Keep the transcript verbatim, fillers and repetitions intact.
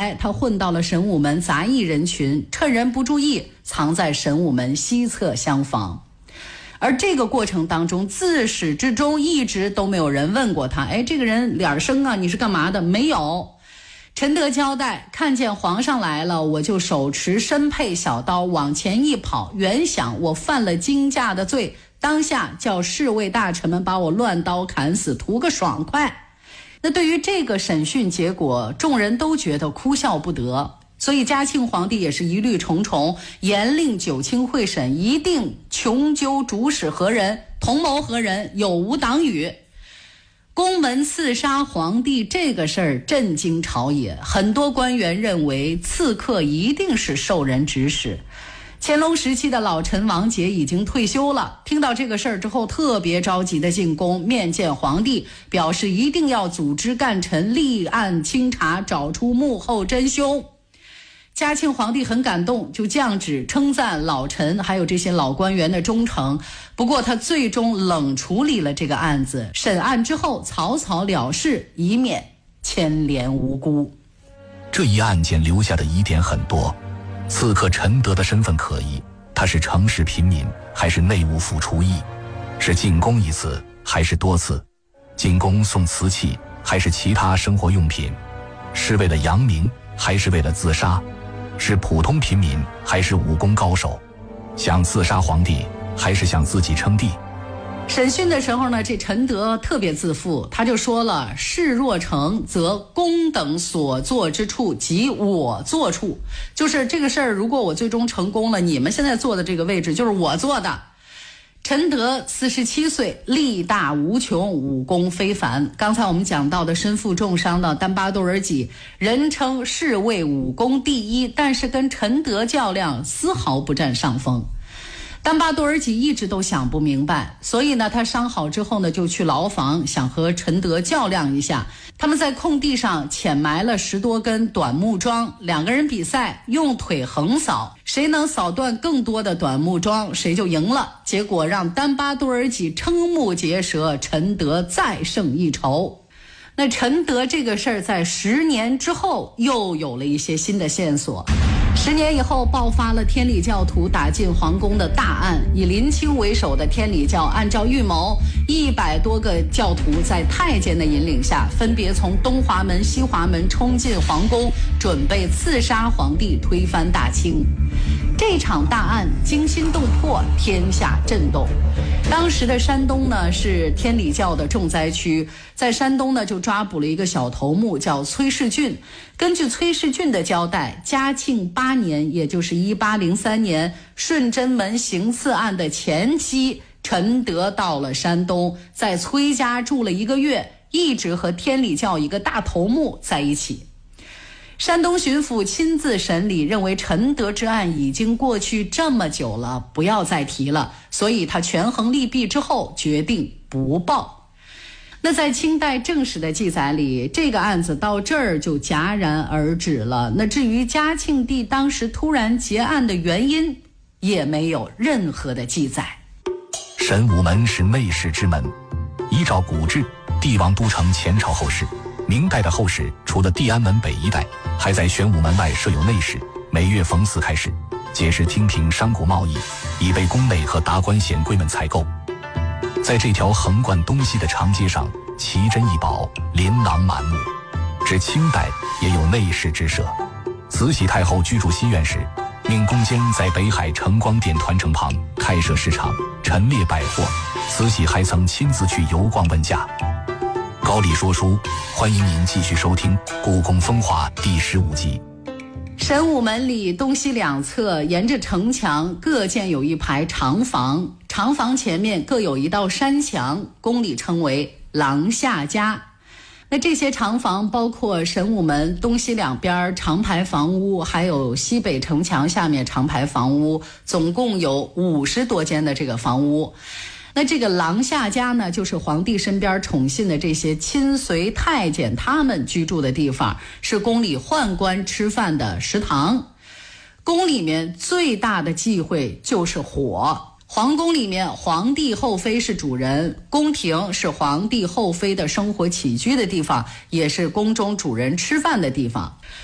来他混到了神武门杂役人群，趁人不注意藏在神武门西侧厢房。而这个过程当中，自始至终一直都没有人问过他，哎，这个人脸生啊，你是干嘛的？没有。陈德交代，看见皇上来了，我就手持身佩小刀往前一跑，原想我犯了惊驾的罪，当下叫侍卫大臣们把我乱刀砍死，图个爽快。那对于这个审讯结果，众人都觉得哭笑不得，所以嘉庆皇帝也是疑虑重重，严令九卿会审，一定穷究主使何人，同谋何人，有无党羽。宫门刺杀皇帝这个事儿震惊朝野，很多官员认为刺客一定是受人指使。乾隆时期的老臣王杰已经退休了，听到这个事儿之后，特别着急的进宫面见皇帝，表示一定要组织干臣立案清查，找出幕后真凶。嘉庆皇帝很感动，就降旨称赞老臣还有这些老官员的忠诚。不过他最终冷处理了这个案子，审案之后草草了事，以免牵连无辜。 这一案件留下的疑点很多，刺客陈德的身份可疑，他是城市平民还是内务府厨役？是进宫一次还是多次？进宫送瓷器还是其他生活用品？是为了扬名还是为了自杀？是普通平民还是武功高手？想刺杀皇帝还是想自己称帝？ 审讯的时候呢，这陈德特别自负，他就说了，事若成则公等所坐之处即我坐处，就是这个事儿如果我最终成功了，你们现在坐的这个位置就是我坐的。陈德四十七岁，力大无穷，武功非凡。刚才我们讲到的身负重伤的丹巴多尔济，人称侍卫武功第一，但是跟陈德较量丝毫不占上风。丹巴多尔济一直都想不明白，所以呢，他伤好之后呢，就去牢房想和陈德较量一下。他们在空地上浅埋了十多根短木桩，两个人比赛，用腿横扫，谁能扫断更多的短木桩，谁就赢了。结果让丹巴多尔济瞠目结舌，陈德再胜一筹。那陈德这个事儿在十年之后又有了一些新的线索。十年以后爆发了天理教徒打进皇宫的大案，以林清为首的天理教按照预谋，一百多个教徒在太监的引领下，分别从东华门、西华门冲进皇宫，准备刺杀皇帝，推翻大清。这场大案惊心动魄，天下震动。当时的山东呢是天理教的重灾区，在山东呢就抓捕了一个小头目叫崔世俊。根据崔世俊的交代，嘉庆八年，也就是一八零三年，顺贞门行刺案的前夕，陈德到了山东，在崔家住了一个月，一直和天理教一个大头目在一起。山东巡抚亲自审理，认为陈德之案已经过去这么久了，不要再提了，所以他权衡利弊之后决定不报。那在清代正史的记载里，这个案子到这儿就戛然而止了。那至于嘉庆帝当时突然结案的原因，也没有任何的记载。 神武门是内室之门，依照古制，帝王都城前朝后室。明代的后室除了地安门北一带，还在玄武门外设有内室，每月逢四开市，皆是听凭商贾贸易，以备宫内和达官显贵们采购。在这条横贯东西的长街上，奇珍异宝琳琅满目。至清代也有内室之设。慈禧太后居住西苑时，命宫监在北海城光殿团城旁开设市场，陈列百货。慈禧还曾亲自去游逛问价。高丽说书，欢迎您继续收听《故宫风华》第十五集。 神武门里东西两侧沿着城墙各建有一排长房，长房前面各有一道山墙，宫里称为廊下家。那这些长房包括神武门东西两边长排房屋，还有西北城墙下面长排房屋，总共有五十多间的这个房屋。那这个廊下家呢，就是皇帝身边宠信的这些亲随太监他们居住的地方，是宫里宦官吃饭的食堂。宫里面最大的忌讳就是火。皇宫里面皇帝后妃是主人，宫廷是皇帝后妃的生活起居的地方，也是宫中主人吃饭的地方。